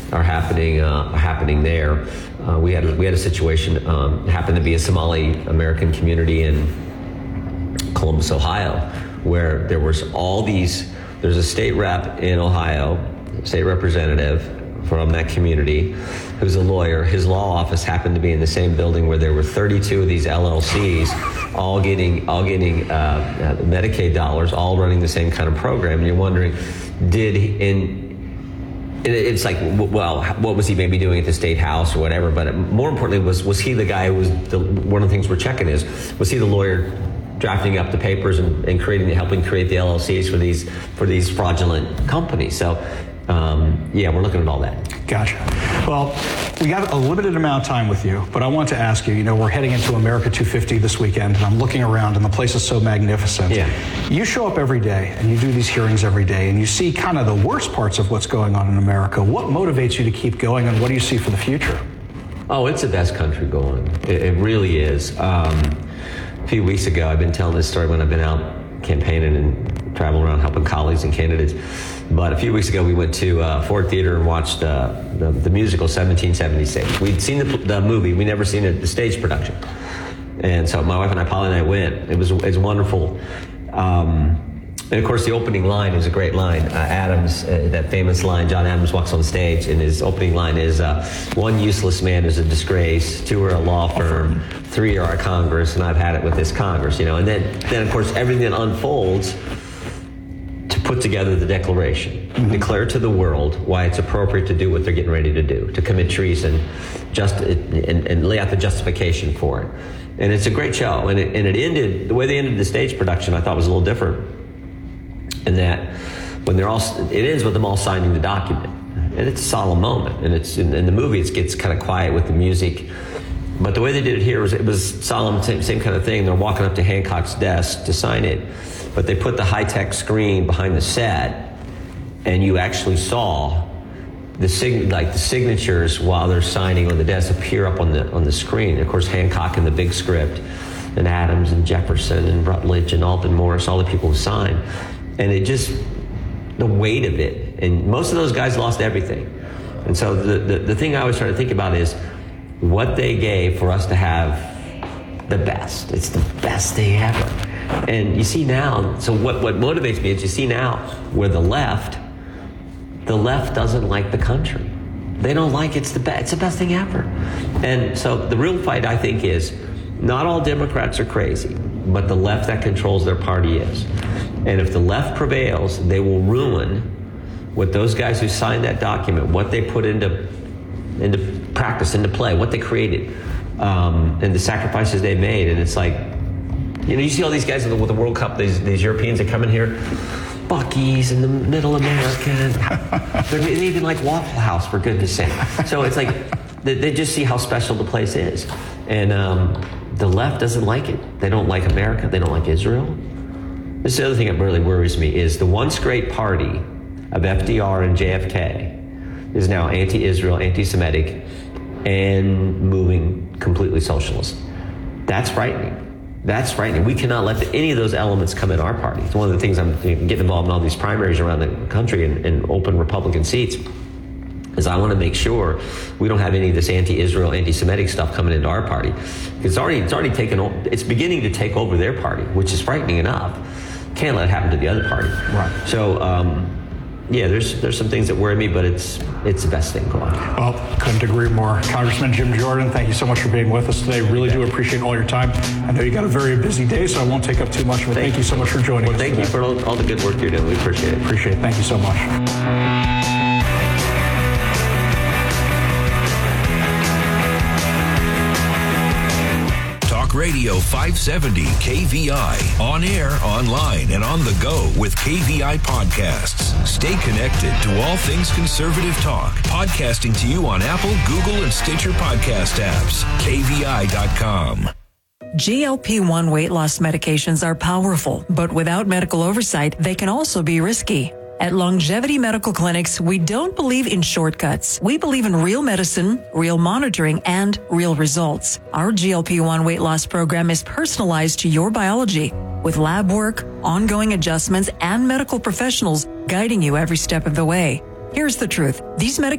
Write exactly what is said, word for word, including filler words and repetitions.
are happening uh, happening there. Uh, we had we had a situation. Um, it happened to be a Somali American community in Columbus, Ohio, where there was all these. There's a state rep in Ohio, state representative from that community, who's a lawyer. His law office happened to be in the same building where there were thirty-two of these L L Cs, all getting all getting uh, uh, Medicaid dollars, all running the same kind of program. And you're wondering, did in it's like, well, what was he maybe doing at the state house or whatever? But more importantly, was was he the guy who was the, one of the things we're checking is, was he the lawyer drafting up the papers and, and creating, helping create the L L Cs for these for these fraudulent companies? So, um, yeah, we're looking at all that. Gotcha. Well, we got a limited amount of time with you, but I want to ask you, you know, we're heading into America two fifty this weekend, and I'm looking around, and the place is so magnificent. Yeah. You show up every day, and you do these hearings every day, and you see kind of the worst parts of what's going on in America. What motivates you to keep going, and what do you see for the future? Oh, it's the best country going. It, it really is. Um, a few weeks ago, I've been telling this story when I've been out campaigning and traveling around helping colleagues and candidates. But a few weeks ago, we went to uh, Ford Theater and watched uh, the, the musical seventeen seventy-six. We'd seen the, the movie. We'd never seen it, the stage production. And so my wife and I, Polly and I went. It was, it was wonderful. Um, and, of course, the opening line is a great line. Uh, Adams, uh, that famous line, John Adams walks on stage, and his opening line is, uh, one useless man is a disgrace, two are a law firm, three are a Congress, and I've had it with this Congress. You know, and then, then of course, everything unfolds to put together the Declaration, mm-hmm. declare to the world why it's appropriate to do what they're getting ready to do, to commit treason, just and, and lay out the justification for it. And it's a great show. And it, and it ended, the way they ended the stage production, I thought was a little different. In that, when they're all, it ends with them all signing the document. And it's a solemn moment. And it's in, in the movie, it gets kind of quiet with the music. But the way they did it here was, it was solemn, same, same kind of thing. They're walking up to Hancock's desk to sign it. But they put the high-tech screen behind the set, and you actually saw the sig- like the signatures while they're signing on the desk appear up on the on the screen. And of course, Hancock in the big script, and Adams and Jefferson and Rutledge and Alton Morris, all the people who signed. And it just, the weight of it. And most of those guys lost everything. And so the, the, the thing I always try to think about is what they gave for us to have the best. It's the best thing ever. And you see now, so what, what motivates me is you see now where the left, the left doesn't like the country. They don't like it's the best, it's the best thing ever. And so the real fight, I think, is not all Democrats are crazy, but the left that controls their party is. And if the left prevails, they will ruin what those guys who signed that document, what they put into into practice, into play, what they created, um, and the sacrifices they made. And it's like, you know, you see all these guys with the World Cup, these, these Europeans that come in here, Buc-ee's in the middle America. They even like Waffle House, for goodness sake. So it's like, they, they just see how special the place is. And um, the left doesn't like it. They don't like America. They don't like Israel. This is the other thing that really worries me is the once great party of F D R and J F K is now anti-Israel, anti-Semitic, and moving completely socialist. That's frightening. That's frightening. We cannot let the, any of those elements come in our party. It's one of the things I'm getting involved in all these primaries around the country and, and open Republican seats is I want to make sure we don't have any of this anti-Israel, anti-Semitic stuff coming into our party. It's already, it's already taken, it's beginning to take over their party, which is frightening enough. Can't let it happen to the other party. Right. So, um, yeah, there's there's some things that worry me, but it's it's the best thing going. Well, couldn't agree more. Congressman Jim Jordan, thank you so much for being with us today. Really do appreciate all your time. I know you got a very busy day, so I won't take up too much, but thank, thank you so much for joining well, us thank today. you for all, all the good work you're doing. We appreciate it. Appreciate it. Thank you so much. Radio five seventy K V I. On air, online, and on the go with K V I podcasts. Stay connected to all things conservative talk. Podcasting to you on Apple, Google, and Stitcher podcast apps. K V I dot com. G L P one weight loss medications are powerful, but without medical oversight, they can also be risky. At Longevity Medical Clinics, we don't believe in shortcuts. We believe in real medicine, real monitoring, and real results. Our G L P one weight loss program is personalized to your biology, with lab work, ongoing adjustments, and medical professionals guiding you every step of the way. Here's the truth. These medications